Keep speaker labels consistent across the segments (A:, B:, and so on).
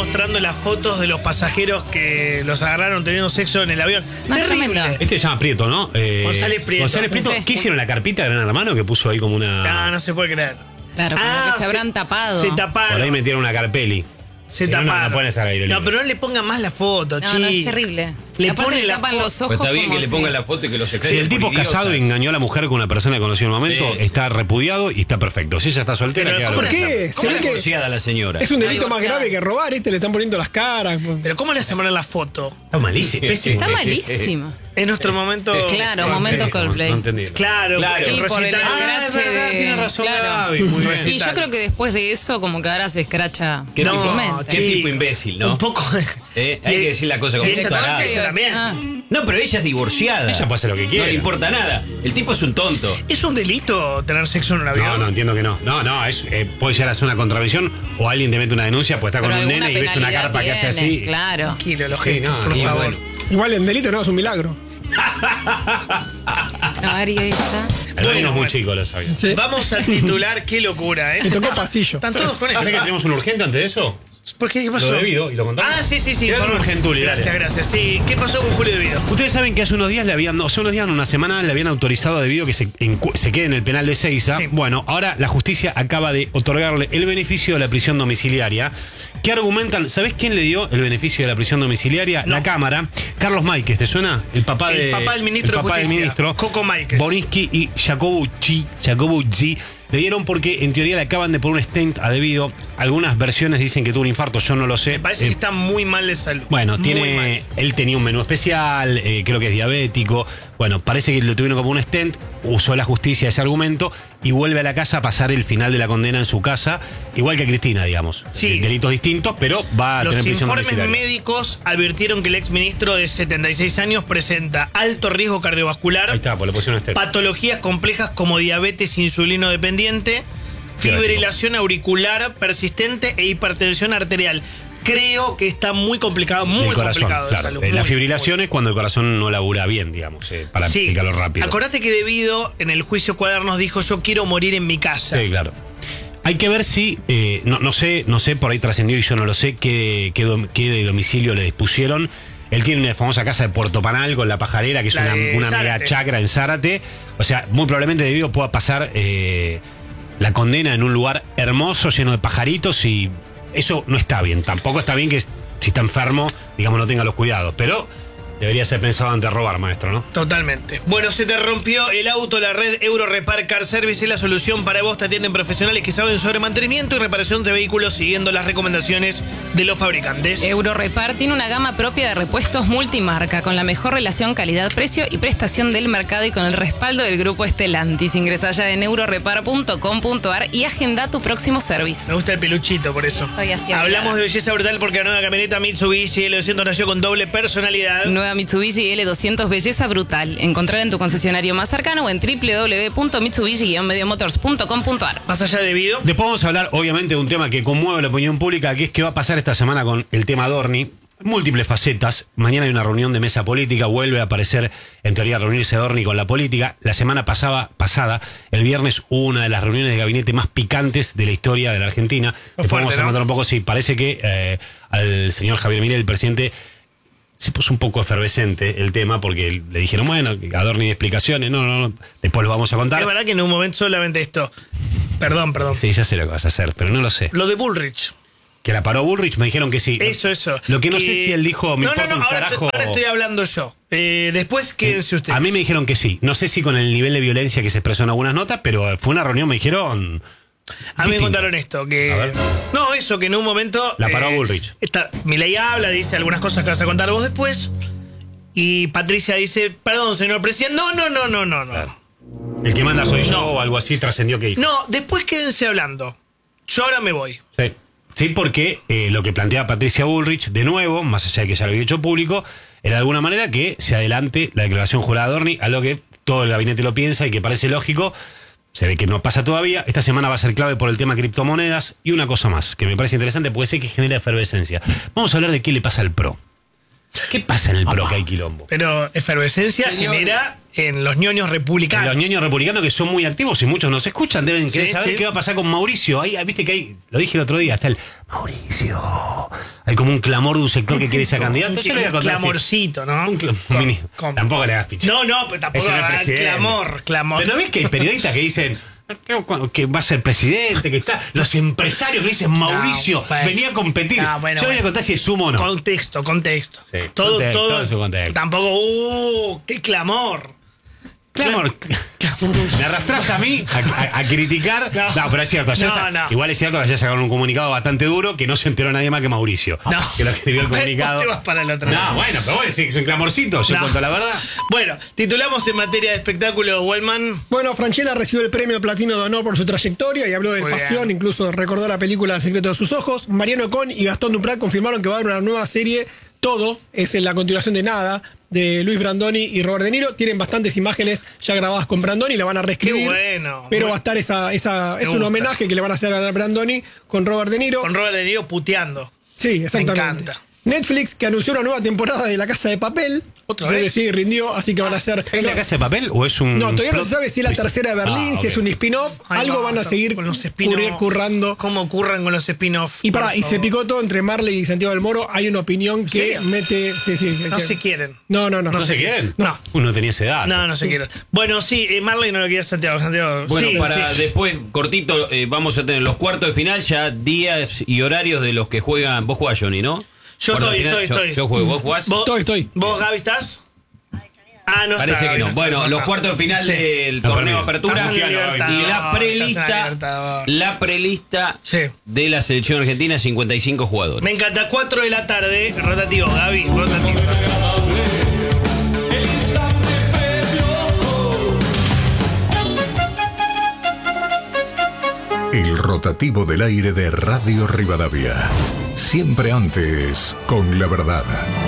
A: mostrando las fotos de los pasajeros que los agarraron teniendo sexo en el avión.
B: No,
A: Terrible.
B: Este se llama Prieto, ¿no?
A: González Prieto.
B: González Prieto.
C: Sí.
B: ¿Qué hicieron? ¿La carpita de Gran Hermano que puso ahí como una...?
A: No se puede creer.
C: Claro, como que se habrán tapado.
A: Se taparon.
B: Por ahí metieron una carpeli.
A: Se
B: Si no,
A: taparon.
B: no pueden estar ahí.
A: No, pero no le pongan más la foto,
C: No, no, es terrible.
A: Le
C: Aparte
A: pone
C: le
A: la
C: tapan los ojos.
D: Pues está bien
C: como
D: que le
C: si-
D: pongan la foto y que los secretos.
B: Si el tipo es casado y engañó a la mujer con una persona que conoció en un momento,
D: Sí.
B: está repudiado y está perfecto. Si ella está soltera,
A: Pero
B: queda
A: ¿cómo
B: loca.
A: le-
E: ¿Por qué? Se
D: ¿Cómo
E: ve
D: es
E: que
D: divorciada la señora?
E: es un delito más
C: divorciada.
E: grave que robar. Le están poniendo las caras.
A: Pero ¿cómo le hacen poner la foto?
B: Está malísimo. Pésimo.
C: Está malísima.
A: Es nuestro momento.
C: Claro, momento Coldplay.
B: No entendí.
A: Claro,
D: Claro.
C: Y por el
A: recital.
B: Ah, es
C: escrache
B: verdad,
C: de...
B: tiene razón
C: claro.
B: Gaby, muy bien.
C: Y yo creo que después de eso, como que ahora se escracha
D: ¿Qué tipo?
C: fácilmente.
D: Qué tipo imbécil, ¿no?
A: Un poco.
D: Hay que decir la cosa como
A: ella
D: es parada.
A: ella también.
C: Ah.
D: No, pero ella es divorciada.
B: Ella puede hacer lo que quiera.
D: No le importa nada. El tipo es un tonto.
A: ¿Es un delito tener sexo en un avión?
B: No, entiendo que no. No, puede llegar a ser una contravención o alguien te mete una denuncia, pues está con
C: Pero
B: un
C: alguna
B: nene y ves una
C: penalidad
B: carpa que hace
C: tiene,
B: así.
C: Claro.
A: Tranquilo, los
B: Sí,
A: gestos,
B: no,
A: por
D: y
A: favor.
D: bueno.
E: Igual en delito no, es un milagro.
C: No, Ari, ahí está.
B: El baño
A: Bueno,
B: es muy
A: bueno.
B: chico, lo sabía.
E: Sí.
A: Vamos al titular, qué locura, ¿eh?
E: Me tocó pasillo.
A: Están todos con
B: ¿Sabes que
A: eso.
B: tenemos un urgente antes de eso?
A: ¿Por qué? ¿Qué pasó?
B: Lo debido, y lo contamos.
A: Ah, sí.
B: Era
A: por
B: un urgentuli, dale.
A: Gracias. Sí, ¿qué pasó con Julio Debido?
B: Ustedes saben que hace unos días una semana le habían autorizado a Debido que se quede en el penal de Seiza.
A: Sí.
B: Bueno, ahora la justicia acaba de otorgarle el beneficio de la prisión domiciliaria. ¿Qué argumentan? ¿Sabés quién le dio el beneficio de la prisión domiciliaria?
A: No.
B: La Cámara. Carlos Máiquez, ¿te suena? El papá
A: El papá del ministro de Justicia, Coco Máiquez.
B: Borinsky y Jacobucci le dieron porque en teoría le acaban de poner un stent a Debido. Algunas versiones dicen que tuvo un infarto, yo no lo sé.
A: Me parece que está muy mal de salud.
B: Bueno,
A: Muy mal.
B: él tenía un menú especial, creo que es diabético. Bueno, parece que le tuvieron como un stent, usó la justicia ese argumento y vuelve a la casa a pasar el final de la condena en su casa, igual que a Cristina, digamos.
A: Sí.
B: Delitos distintos, pero va a
A: Los
B: tener prisión
A: informes
B: domiciliaria.
A: médicos advirtieron que el exministro de 76 años presenta alto riesgo cardiovascular,
B: Ahí está, pues le pusieron stent.
A: patologías complejas como diabetes insulino dependiente, fibrilación auricular persistente e hipertensión arterial. Creo que está muy complicado, muy
B: Del corazón,
A: complicado de
B: claro.
A: salud.
B: La
A: muy,
B: fibrilación es cuando el corazón no labura bien, digamos, para
A: Sí.
B: explicarlo rápido.
A: Acordate que Debido en el juicio Cuadernos dijo: yo quiero morir en mi casa.
B: Sí, claro. Hay que ver si, no sé, por ahí trascendió y yo no lo sé, qué de domicilio le dispusieron. Él tiene una famosa casa de Puerto Panal con la pajarera, que es
A: La de
B: una mega
A: Zárate.
B: chacra en Zárate. O sea, muy probablemente Debido pueda pasar la condena en un lugar hermoso, lleno de pajaritos, y eso no está bien. Tampoco está bien que si está enfermo, digamos, no tenga los cuidados. Pero debería ser pensado antes de robar, maestro, ¿no?
A: Totalmente. Bueno, se te rompió el auto, la red Eurorepar Car Service es la solución para vos. Te atienden profesionales que saben sobre mantenimiento y reparación de vehículos siguiendo las recomendaciones de los fabricantes.
C: Eurorepar tiene una gama propia de repuestos multimarca con la mejor relación calidad-precio y prestación del mercado y con el respaldo del grupo Stellantis. Ingresa ya en eurorepar.com.ar y agenda tu próximo service.
A: Me gusta el peluchito, por eso.
C: Estoy así
A: Hablamos
C: obligada.
A: de belleza brutal porque la nueva camioneta Mitsubishi L200 nació con doble personalidad.
C: Nueva Mitsubishi L200 Belleza Brutal. Encontrar en tu concesionario más cercano o en www.mitsubishi-mediomotors.com.ar.
A: Más allá de Debido.
B: Después vamos a hablar, obviamente, de un tema que conmueve la opinión pública, que es qué va a pasar esta semana con el tema Dorni. Múltiples facetas. Mañana hay una reunión de mesa política. Vuelve a aparecer, en teoría, reunirse Dorni con la política. La semana pasada, el viernes, hubo una de las reuniones de gabinete más picantes de la historia de la Argentina. Después
A: fuerte,
B: vamos a
A: ¿no?
B: comentar un poco. Sí, parece que al señor Javier Milei, el presidente, se puso un poco efervescente el tema porque le dijeron, bueno, a Dorni de explicaciones. No. Después lo vamos a contar.
A: Es verdad que en un momento solamente esto. Perdón.
B: Sí, ya sé lo que vas a hacer, pero no lo sé.
A: Lo de Bullrich.
B: Que la paró Bullrich, me dijeron que sí.
A: Eso.
B: Lo que no sé si él dijo, me importa un
A: ahora
B: carajo.
A: ahora estoy hablando yo. Después quédense ustedes.
B: A mí me dijeron que sí. No sé si con el nivel de violencia que se expresó en algunas notas, pero fue una reunión, me dijeron.
A: A mí me
B: distinta.
A: contaron esto,
B: A
A: que...
B: ver.
A: No, eso, que en un momento...
B: La paró Bullrich.
A: Milei habla, dice algunas cosas que vas a contar vos después. Y Patricia dice, perdón, señor presidente. No.
B: Claro. El que manda soy yo
A: No.
B: o algo así, trascendió que dijo.
A: No, después quédense hablando. Yo ahora me voy.
B: Sí. Sí, porque lo que planteaba Patricia Bullrich, de nuevo, más allá de que ya lo había hecho público, era de alguna manera que se adelante la declaración jurada de Dorni, algo que todo el gabinete lo piensa y que parece lógico. Se ve que no pasa todavía. Esta semana va a ser clave por el tema criptomonedas y una cosa más, que me parece interesante porque sé que genera efervescencia. Vamos a hablar de qué le pasa al PRO. ¿Qué pasa en el PRO que hay quilombo?
A: Pero efervescencia genera en los ñoños republicanos.
B: Los ñoños republicanos que son muy activos y muchos nos escuchan deben querer
A: Sí,
B: saber
A: sí.
B: qué va a pasar con Mauricio. Ahí, viste que hay, lo dije el otro día, está el Mauricio. hay como un clamor de un sector que quiere ser candidato. Yo le voy a
A: Un
B: contar así.
A: clamorcito, ¿no? ¿Cómo?
B: Tampoco le hagas picha.
A: No, pero tampoco
B: Ese no es
A: hagas
B: presidente.
A: clamor.
B: Pero ¿no ves que hay periodistas que dicen que va a ser presidente, que está... Los empresarios que dicen, Mauricio,
A: bueno.
B: venía a competir.
A: Bueno,
B: Yo le voy a contar si es sumo o no.
A: Contexto.
B: Sí,
A: Todo
B: en su contexto.
A: Tampoco, qué clamor.
B: Clamor. Me arrastrás a mí a criticar. No, pero es cierto. Igual es cierto que ayer sacaron un comunicado bastante duro que no se enteró nadie más que Mauricio.
A: No.
B: Que lo escribió el comunicado.
A: Vos te vas para el otro
B: No,
A: lado.
B: bueno, pero vos decís que es un clamorcito. Yo cuento la verdad.
A: Bueno, titulamos en materia de espectáculo, Wellman.
E: Bueno, Franchella recibió el premio Platino de Honor por su trayectoria y habló de
A: Muy
E: pasión,
A: bien.
E: incluso recordó la película El secreto de sus ojos. Mariano Con y Gastón Duprat confirmaron que va a haber una nueva serie. Todo es en la continuación de Nada, de Luis Brandoni y Robert De Niro. Tienen bastantes imágenes ya grabadas con Brandoni, la van a reescribir.
A: Qué bueno.
E: Pero va a estar es un
A: gusta.
E: homenaje que le van a hacer a Brandoni con Robert De Niro.
A: Con Robert De Niro puteando.
E: Sí, exactamente.
A: Me encanta.
E: Netflix, que anunció una nueva temporada de La Casa de Papel.
A: ¿Otra
E: Se
A: vez?
E: Sí, rindió, así que van a hacer...
B: ¿Es la Casa de Papel o es un...?
E: No, todavía no se
B: flop?
E: sabe si es la tercera de Berlín,
B: Ah,
E: si es
B: ok.
E: un spin-off.
A: Ay,
E: Algo
A: no,
E: van a seguir
A: con los spin-off.
E: currando.
A: ¿Cómo curran con los spin-off?
E: Y
A: Por
E: y se
A: favor.
E: picó todo entre Marley y Santiago del Moro. Hay una opinión que
A: serio?
E: mete... Sí,
A: No se quieren.
E: No.
B: ¿No se quieren?
A: No.
B: Uno tenía esa edad.
A: No se quieren. Bueno, sí, Marley no lo quería Santiago.
D: Bueno,
A: sí,
D: para
A: sí.
D: después, cortito, vamos a tener los cuartos de final, ya días y horarios de los que juegan. Vos jugás, Johnny, ¿no?
A: Yo
D: Cuartos de
A: estoy.
D: final, Yo juego, ¿vos jugás?
E: Estoy.
A: ¿Vos, Gaby, estás? Ah, no
D: Parece
A: está,
D: que no.
A: Gaby,
D: Bueno,
A: está,
D: los
A: está.
D: cuartos de final
A: Sí.
D: del
B: Está
D: torneo de
B: perdido.
D: apertura
A: Estás en Libertadores,
D: y la
A: estás en
D: prelista,
A: Libertadores.
D: la prelista
A: Sí.
D: de la selección argentina, 55 jugadores.
A: Me encanta, 4 de la tarde, rotativo, Gaby, rotativo.
F: El rotativo del aire de Radio Rivadavia. Siempre antes, con la verdad.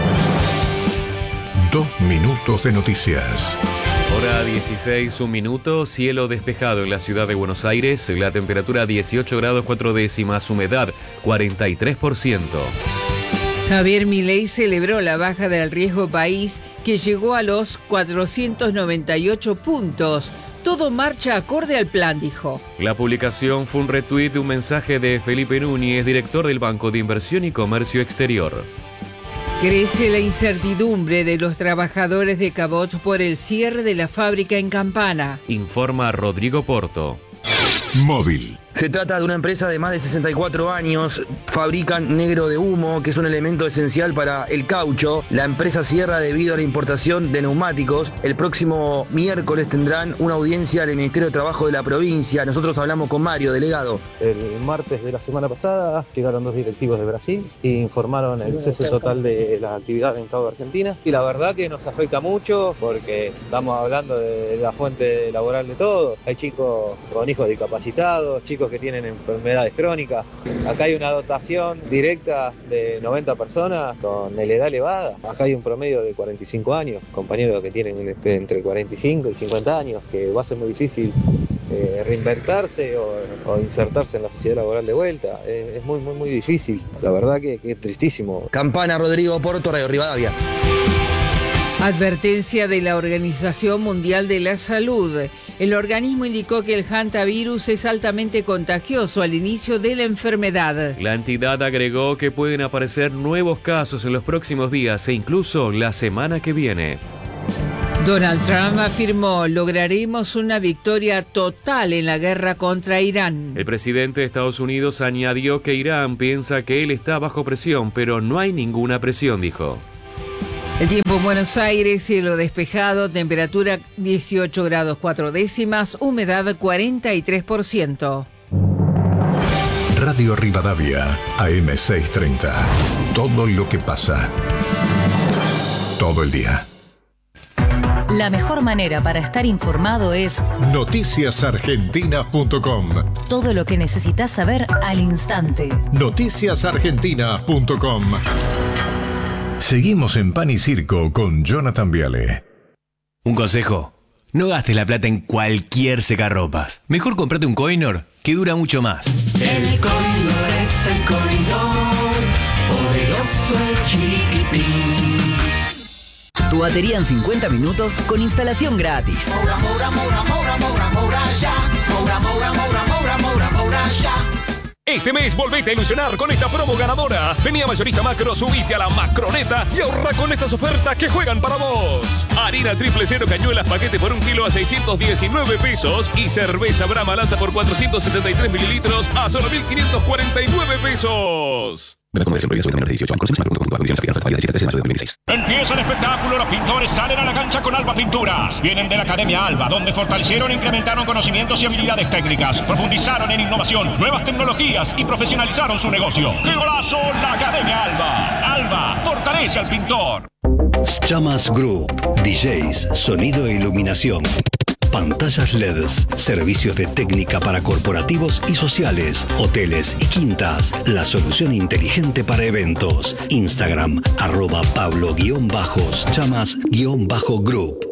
F: 2 minutos de noticias.
G: Hora 16, 1 minuto, cielo despejado en la ciudad de Buenos Aires, la temperatura 18 grados 4 décimas, humedad 43%.
H: Javier Milei celebró la baja del riesgo país que llegó a los 498 puntos. Todo marcha acorde al plan, dijo.
G: La publicación fue un retweet de un mensaje de Felipe Núñez, director del Banco de Inversión y Comercio Exterior.
H: Crece la incertidumbre de los trabajadores de Cabot por el cierre de la fábrica en Campana.
G: Informa Rodrigo Porto.
F: Móvil.
I: Se trata de una empresa de más de 64 años, fabrican negro de humo, que es un elemento esencial para el caucho. La empresa cierra debido a la importación de neumáticos. El próximo miércoles tendrán una audiencia en el Ministerio de Trabajo de la provincia. Nosotros hablamos con Mario, delegado.
J: El martes de la semana pasada llegaron 2 directivos de Brasil e informaron el cese total de las actividades en Cabo Argentina. Y la verdad que nos afecta mucho porque estamos hablando de la fuente laboral de todos. Hay chicos con hijos discapacitados, chicos que tienen enfermedades crónicas. Acá hay una dotación directa de 90 personas con la edad elevada. Acá hay un promedio de 45 años, compañeros que tienen entre 45 y 50 años, que va a ser muy difícil reinventarse o insertarse en la sociedad laboral de vuelta. Es muy difícil. La verdad que es tristísimo.
I: Campana, Rodrigo Porto, Radio Rivadavia.
H: Advertencia de la Organización Mundial de la Salud. El organismo indicó que el hantavirus es altamente contagioso al inicio de la enfermedad.
G: La entidad agregó que pueden aparecer nuevos casos en los próximos días e incluso la semana que viene.
H: Donald Trump afirmó: lograremos una victoria total en la guerra contra Irán.
G: El presidente de Estados Unidos añadió que Irán piensa que él está bajo presión, pero no hay ninguna presión, dijo.
H: El tiempo en Buenos Aires, cielo despejado, temperatura 18 grados 4 décimas, humedad 43%.
F: Radio Rivadavia, AM630. Todo lo que pasa. Todo el día.
K: La mejor manera para estar informado es
F: Noticiasargentinas.com.
K: todo lo que necesitas saber al instante.
F: Noticiasargentinas.com. Seguimos en Pan y Circo con Jonathan Viale.
L: Un consejo: no gastes la plata en cualquier secarropas. Mejor comprate un Coinor que dura mucho más.
M: El Coinor es el Coinor, poderoso y chiquitín.
N: Tu batería en 50 minutos con instalación gratis.
M: Moura, moura, moura, moura, moura, moura, ya. Moura, moura, moura, moura, moura, moura, ya.
O: Este mes volvete a ilusionar con esta promo ganadora. Vení a Mayorista Macro, subite a la Macroneta y ahorra con estas ofertas que juegan para vos. Harina triple cero cañuelas paquete por 1 kilo a 619 pesos y cerveza Brahma Lata por 473 mililitros a solo 1.549 pesos.
P: Empieza el espectáculo, los pintores salen a la cancha con Alba Pinturas. Vienen de la Academia Alba, donde fortalecieron e incrementaron conocimientos y habilidades técnicas, profundizaron en innovación, nuevas tecnologías y profesionalizaron su negocio. ¡Qué golazo! La Academia Alba. Alba fortalece al pintor.
Q: Chamas Group, DJs, sonido e iluminación. Pantallas LEDs, servicios de técnica para corporativos y sociales, hoteles y quintas. La solución inteligente para eventos. Instagram, @Pablo_Chamas_Group.